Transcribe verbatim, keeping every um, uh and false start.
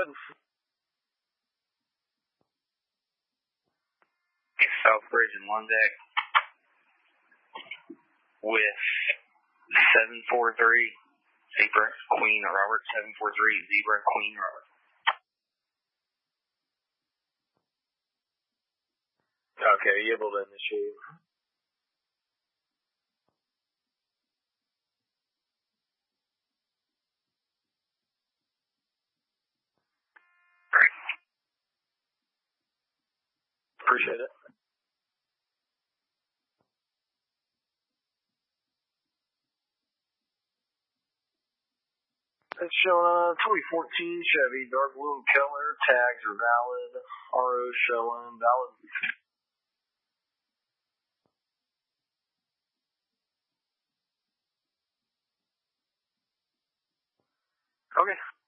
ahead. Southbridge and Lundeck with seven four three Zebra Queen Robert, seven four three Zebra Queen Robert. Okay, you able to initiate? Appreciate it. It's showing a twenty fourteen Chevy, dark blue and color. Tags are valid. R O showing valid. Okay.